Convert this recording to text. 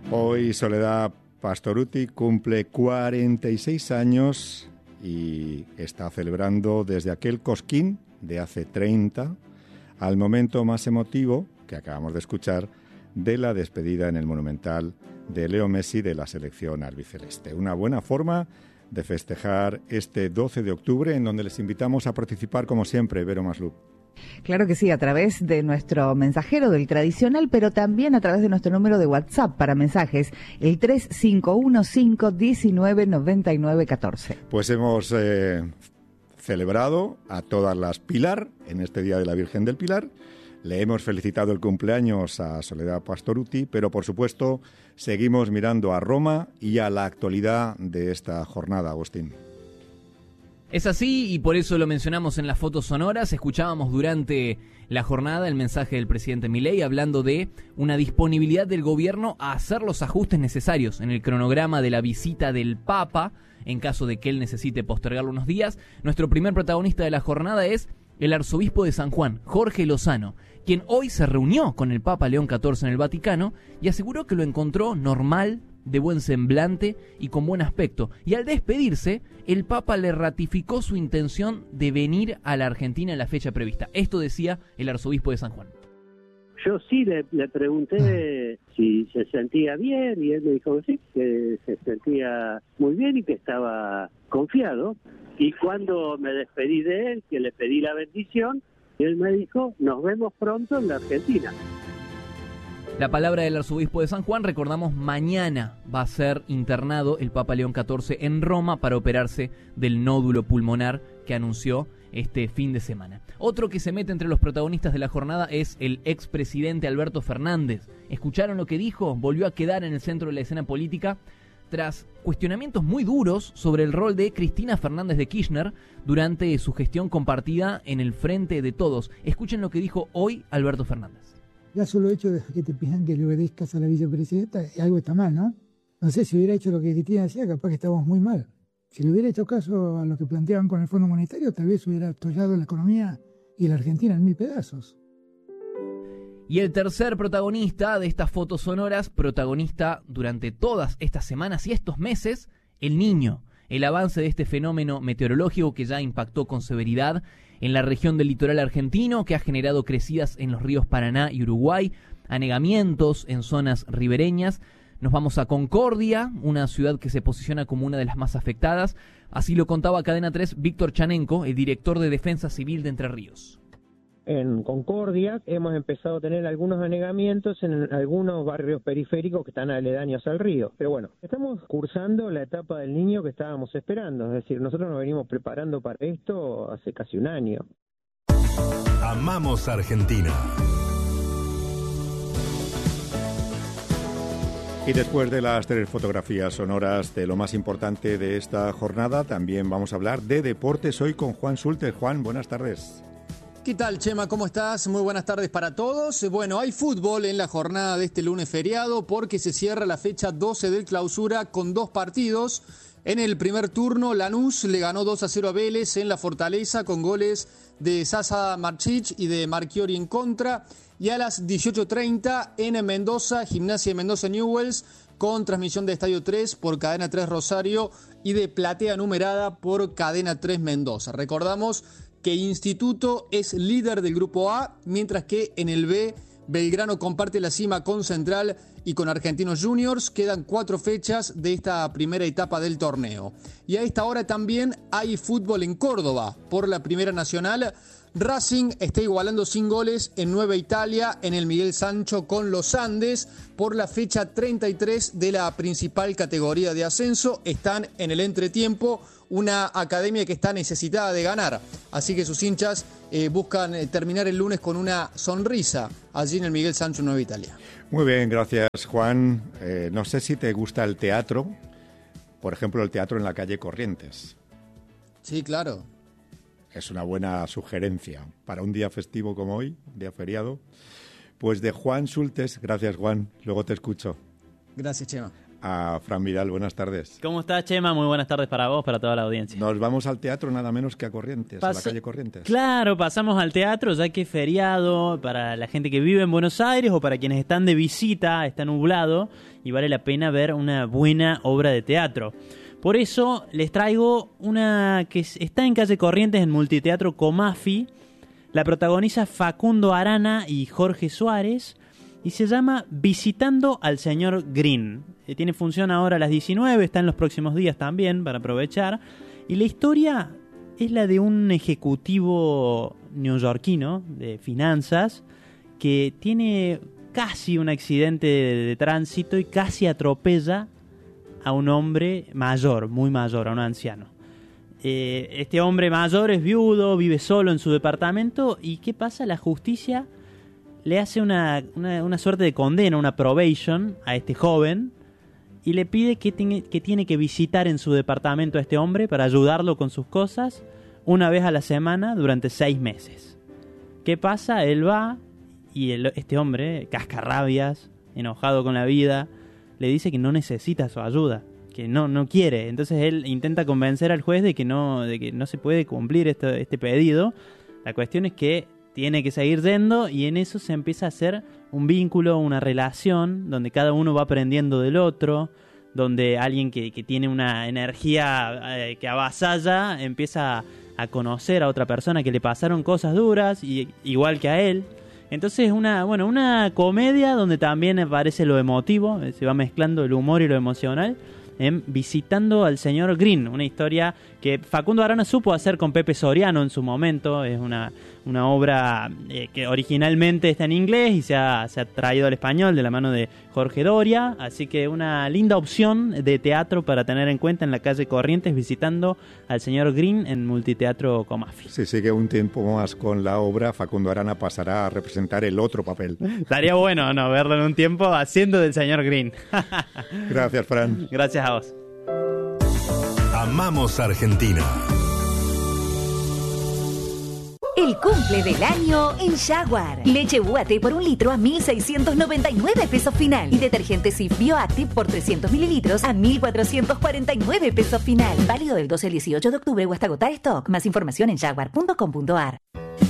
Hoy Soledad Pastorutti cumple 46 años y está celebrando desde aquel cosquín de hace 30 al momento más emotivo que acabamos de escuchar de la despedida en el Monumental de Leo Messi de la selección albiceleste. Una buena forma de festejar este 12 de octubre en donde les invitamos a participar como siempre, Vero Maslup. Claro que sí, a través de nuestro mensajero del tradicional, pero también a través de nuestro número de WhatsApp para mensajes, el 3515199914. Pues hemos celebrado a todas las Pilar en este Día de la Virgen del Pilar. Le hemos felicitado el cumpleaños a Soledad Pastorutti, pero por supuesto seguimos mirando a Roma y a la actualidad de esta jornada, Agustín. Es así y por eso lo mencionamos en las fotos sonoras. Escuchábamos durante la jornada el mensaje del presidente Milei hablando de una disponibilidad del gobierno a hacer los ajustes necesarios en el cronograma de la visita del Papa en caso de que él necesite postergarlo unos días. Nuestro primer protagonista de la jornada es el arzobispo de San Juan, Jorge Lozano, quien hoy se reunió con el Papa León XIV en el Vaticano y aseguró que lo encontró normal, de buen semblante y con buen aspecto. Y al despedirse, el Papa le ratificó su intención de venir a la Argentina en la fecha prevista. Esto decía el arzobispo de San Juan. Yo sí le pregunté si se sentía bien y él me dijo que sí, que se sentía muy bien y que estaba confiado. Y cuando me despedí de él, que le pedí la bendición, él me dijo, nos vemos pronto en la Argentina. La palabra del arzobispo de San Juan, recordamos, mañana va a ser internado el Papa León XIV en Roma para operarse del nódulo pulmonar que anunció este fin de semana. Otro que se mete entre los protagonistas de la jornada es el expresidente Alberto Fernández. ¿Escucharon lo que dijo? Volvió a quedar en el centro de la escena política tras cuestionamientos muy duros sobre el rol de Cristina Fernández de Kirchner durante su gestión compartida en el Frente de Todos. Escuchen lo que dijo hoy Alberto Fernández. Ya solo hecho de que te pidan que le obedezcas a la vicepresidenta, algo está mal, ¿no? No sé, si hubiera hecho lo que Cristina decía, capaz que estábamos muy mal. Si le hubiera hecho caso a lo que planteaban con el Fondo Monetario, tal vez hubiera tollado la economía y la Argentina en 1000 pedazos. Y el tercer protagonista de estas fotos sonoras, protagonista durante todas estas semanas y estos meses, el Niño. El avance de este fenómeno meteorológico que ya impactó con severidad en la región del litoral argentino, que ha generado crecidas en los ríos Paraná y Uruguay, anegamientos en zonas ribereñas. Nos vamos a Concordia, una ciudad que se posiciona como una de las más afectadas. Así lo contaba Cadena 3 Víctor Chanenko, el director de Defensa Civil de Entre Ríos. En Concordia hemos empezado a tener algunos anegamientos en algunos barrios periféricos que están aledaños al río. Pero bueno, estamos cursando la etapa del Niño que estábamos esperando. Es decir, nosotros nos venimos preparando para esto hace casi un año. Amamos Argentina. Y después de las 3 fotografías sonoras de lo más importante de esta jornada, también vamos a hablar de deportes hoy con Juan Sulter. Juan, buenas tardes. ¿Qué tal, Chema? ¿Cómo estás? Muy buenas tardes para todos. Bueno, hay fútbol en la jornada de este lunes feriado porque se cierra la fecha 12 del clausura con 2 partidos. En el primer turno, Lanús le ganó 2-0 a Vélez en la Fortaleza con goles de Sasa Marchich y de Marchiori en contra. Y a las 18:30 en Mendoza, Gimnasia de Mendoza Newells con transmisión de Estadio 3 por Cadena 3 Rosario y de Platea Numerada por Cadena 3 Mendoza. Recordamos que Instituto es líder del grupo A, mientras que en el B, Belgrano comparte la cima con Central y con Argentinos Juniors. Quedan 4 fechas de esta primera etapa del torneo. Y a esta hora también hay fútbol en Córdoba. Por la Primera Nacional, Racing está igualando sin goles en Nueva Italia, en el Miguel Sancho con los Andes. Por la fecha 33 de la principal categoría de ascenso, están en el entretiempo, una academia que está necesitada de ganar. Así que sus hinchas buscan terminar el lunes con una sonrisa allí en el Miguel Sancho, Nueva Italia. Muy bien, gracias, Juan. No sé si te gusta el teatro, por ejemplo, el teatro en la calle Corrientes. Sí, claro. Es una buena sugerencia para un día festivo como hoy, un día feriado. Pues de Juan Sultes, gracias, Juan, luego te escucho. Gracias, Chema. a Fran Vidal. Buenas tardes. ¿Cómo estás, Chema? Muy buenas tardes para vos, para toda la audiencia. Nos vamos al teatro nada menos que a Corrientes, a la calle Corrientes. Claro, pasamos al teatro ya que es feriado para la gente que vive en Buenos Aires o para quienes están de visita, está nublado y vale la pena ver una buena obra de teatro. Por eso les traigo una que está en calle Corrientes en Multiteatro Comafi. La protagoniza Facundo Arana y Jorge Suárez y se llama Visitando al señor Green. Tiene función ahora a las 19, está en los próximos días también para aprovechar. Y la historia es la de un ejecutivo neoyorquino de finanzas que tiene casi un accidente de tránsito y casi atropella a un hombre mayor, muy mayor, a un anciano. Este hombre mayor es viudo, vive solo en su departamento y ¿qué pasa? La justicia le hace una suerte de condena, una probation a este joven y le pide que tiene que visitar en su departamento a este hombre para ayudarlo con sus cosas una vez a la semana durante 6 meses. ¿Qué pasa? Él va y este hombre, cascarrabias, enojado con la vida, le dice que no necesita su ayuda, que no quiere. Entonces él intenta convencer al juez de que no se puede cumplir este pedido. La cuestión es que tiene que seguir yendo y en eso se empieza a hacer un vínculo, una relación donde cada uno va aprendiendo del otro, donde alguien que tiene una energía que avasalla empieza a conocer a otra persona que le pasaron cosas duras igual que a él. Entonces es una comedia donde también aparece lo emotivo, se va mezclando el humor y lo emocional en Visitando al señor Green, una historia que Facundo Arana supo hacer con Pepe Soriano en su momento. Es una obra que originalmente está en inglés y se ha traído al español de la mano de Jorge Doria, así que una linda opción de teatro para tener en cuenta en la calle Corrientes, Visitando al señor Green en Multiteatro Comafi. Si sigue un tiempo más con la obra, Facundo Arana pasará a representar el otro papel. Estaría bueno, ¿no?, verlo en un tiempo haciendo del señor Green. Gracias, Fran. Gracias a vos. Amamos Argentina. El cumple del año en Jaguar. Leche UAT por 1 litro a 1.699 pesos final. Y detergente Cif Bioactive por 300 mililitros a 1.449 pesos final. Válido del 12 al 18 de octubre o hasta agotar stock. Más información en jaguar.com.ar.